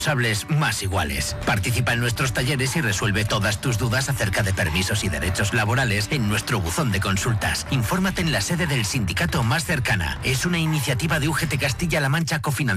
responsables más iguales. Participa en nuestros talleres y resuelve todas tus dudas acerca de permisos y derechos laborales en nuestro buzón de consultas. Infórmate en la sede del sindicato más cercana. Es una iniciativa de UGT Castilla-La Mancha cofinanciada